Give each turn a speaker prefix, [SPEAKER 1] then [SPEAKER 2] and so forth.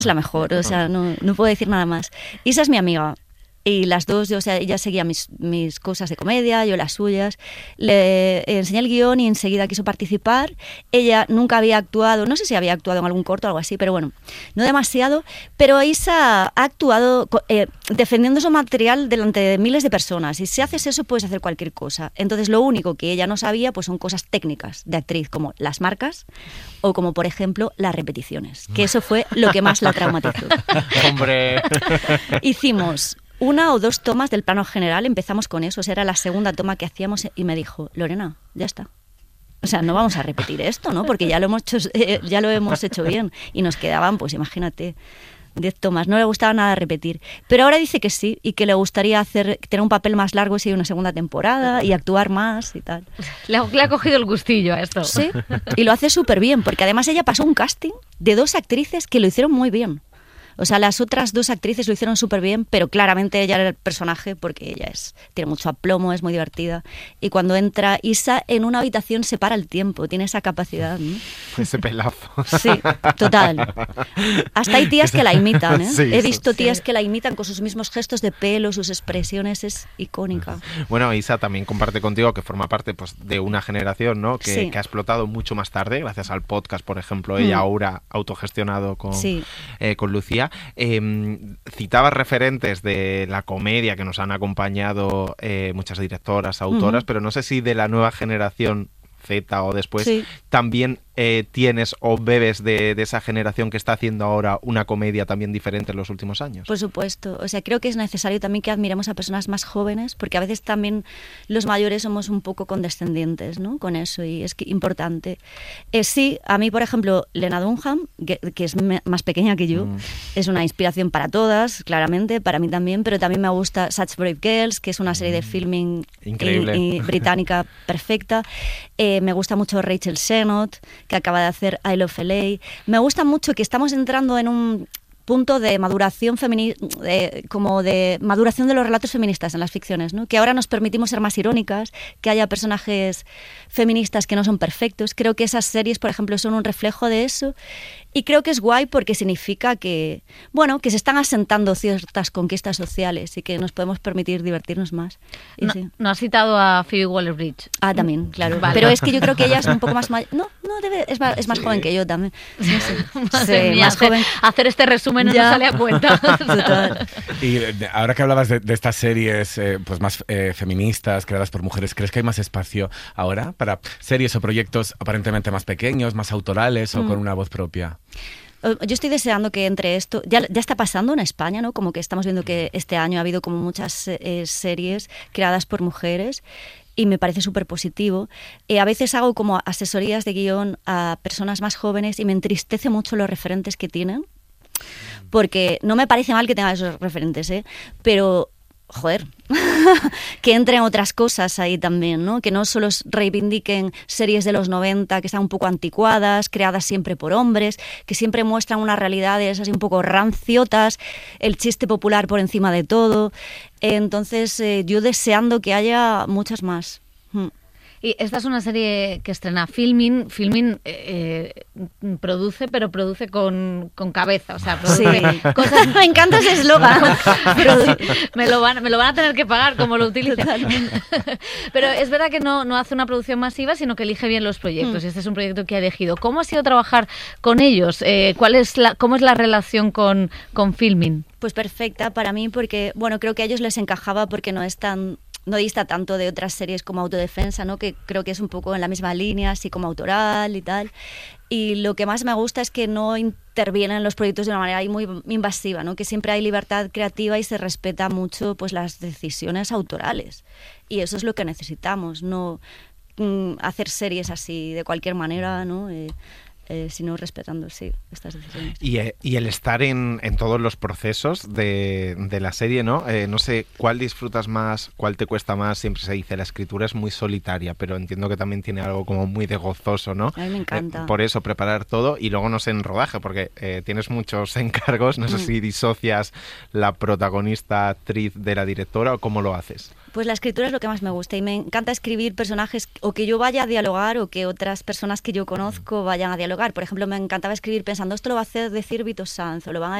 [SPEAKER 1] la mejor, o sea, no puedo decir nada más. Isa es mi amiga. Y las dos, o sea, ella seguía mis cosas de comedia, yo las suyas. Le enseñé el guión y enseguida quiso participar. Ella nunca había actuado, no sé si había actuado en algún corto o algo así, pero bueno, no demasiado. Pero Isa ha actuado defendiendo su material delante de miles de personas. Y si haces eso, puedes hacer cualquier cosa. Entonces, lo único que ella no sabía, pues son cosas técnicas de actriz, como las marcas o como, por ejemplo, las repeticiones. Que eso fue lo que más la traumatizó.
[SPEAKER 2] ¡Hombre!
[SPEAKER 1] Hicimos 1 o 2 tomas del plano general, empezamos con eso, o sea, era la segunda toma que hacíamos y me dijo, Lorena, ya está. O sea, no vamos a repetir esto, ¿no? Porque ya lo hemos hecho bien. Y nos quedaban, pues imagínate, 10 tomas. No le gustaba nada repetir. Pero ahora dice que sí y que le gustaría tener un papel más largo si hay una segunda temporada y actuar más y tal.
[SPEAKER 3] Le ha cogido el gustillo a esto.
[SPEAKER 1] Sí, y lo hace súper bien, porque además ella pasó un casting de 2 actrices que lo hicieron muy bien. O sea, las otras 2 actrices lo hicieron súper bien, pero claramente ella era el personaje porque ella tiene mucho aplomo, es muy divertida. Y cuando entra Isa en una habitación se para el tiempo, tiene esa capacidad, ¿no?
[SPEAKER 2] Ese pelazo.
[SPEAKER 1] Sí, total. Hasta hay tías que la imitan, ¿eh?
[SPEAKER 2] Sí,
[SPEAKER 1] he visto tías que la imitan con sus mismos gestos de pelo, sus expresiones, es icónica.
[SPEAKER 2] Bueno, Isa también comparte contigo que forma parte, pues, de una generación, ¿no? Que ha explotado mucho más tarde, gracias al podcast, por ejemplo, ella ahora autogestionado con Lucía. Citabas referentes de la comedia que nos han acompañado muchas directoras, autoras, pero no sé si de la nueva generación Z o después también tienes o bebes de esa generación que está haciendo ahora una comedia también diferente en los últimos años.
[SPEAKER 1] Por supuesto, o sea, creo que es necesario también que admiremos a personas más jóvenes, porque a veces también los mayores somos un poco condescendientes, ¿no? Con eso, y es importante. Sí, a mí, por ejemplo, Lena Dunham, que es más pequeña que yo, es una inspiración para todas, claramente, para mí también, pero también me gusta Such Brave Girls, que es una serie de filming británica perfecta. Me gusta mucho Rachel Sennott, que acaba de hacer I Love LA. Me gusta mucho que estamos entrando en un punto de maduración como de maduración de los relatos feministas en las ficciones, ¿no? Que ahora nos permitimos ser más irónicas, que haya personajes feministas que no son perfectos. Creo que esas series, por ejemplo, son un reflejo de eso. Y creo que es guay porque significa que, bueno, que se están asentando ciertas conquistas sociales y que nos podemos permitir divertirnos más. Y
[SPEAKER 3] no has citado a Phoebe Waller-Bridge.
[SPEAKER 1] Ah, también, claro. Vale. Pero es que yo creo que ella es un poco más mayor. Es más joven que yo también.
[SPEAKER 3] Madre mía, más joven. Hacer este resumen no nos sale a cuenta.
[SPEAKER 1] Total.
[SPEAKER 4] Y ahora que hablabas de estas series pues más feministas, creadas por mujeres, ¿crees que hay más espacio ahora para series o proyectos aparentemente más pequeños, más autorales o con una voz propia?
[SPEAKER 1] Yo estoy deseando que entre esto, ya está pasando en España, ¿no? Como que estamos viendo que este año ha habido como muchas series creadas por mujeres y me parece súper positivo. A veces hago como asesorías de guión a personas más jóvenes y me entristece mucho los referentes que tienen, porque no me parece mal que tengan esos referentes, pero joder, que entren otras cosas ahí también, ¿no? Que no solo reivindiquen series de los 90 que están un poco anticuadas, creadas siempre por hombres, que siempre muestran unas realidades así un poco ranciotas, el chiste popular por encima de todo. Entonces, yo deseando que haya muchas más.
[SPEAKER 3] Y esta es una serie que estrena Filmin. Filmin produce, pero produce con cabeza. O sea, produce cosas...
[SPEAKER 1] Me encanta ese eslogan.
[SPEAKER 3] me lo van a tener que pagar como lo utilice. Pero es verdad que no hace una producción masiva, sino que elige bien los proyectos. Y este es un proyecto que ha elegido. ¿Cómo ha sido trabajar con ellos? ¿Cómo es la relación con Filmin?
[SPEAKER 1] Pues perfecta para mí, porque bueno, creo que a ellos les encajaba porque no dista tanto de otras series como Autodefensa, ¿no? Que creo que es un poco en la misma línea, así como autoral y tal. Y lo que más me gusta es que no intervienen en los proyectos de una manera muy invasiva, ¿no? Que siempre hay libertad creativa y se respeta mucho pues las decisiones autorales. Y eso es lo que necesitamos, no hacer series así de cualquier manera, ¿no? Sino respetando, estas decisiones.
[SPEAKER 2] Y el estar en todos los procesos de la serie, ¿no? No sé cuál disfrutas más, cuál te cuesta más. Siempre se dice, la escritura es muy solitaria, pero entiendo que también tiene algo como muy de gozoso, ¿no?
[SPEAKER 1] A mí me encanta.
[SPEAKER 2] Por eso, preparar todo y luego no sé en rodaje, porque tienes muchos encargos. No sé si disocias la protagonista actriz de la directora o cómo lo haces.
[SPEAKER 1] Pues la escritura es lo que más me gusta y me encanta escribir personajes o que yo vaya a dialogar o que otras personas que yo conozco vayan a dialogar. Por ejemplo, me encantaba escribir pensando, esto lo va a decir Vito Sanz o lo van a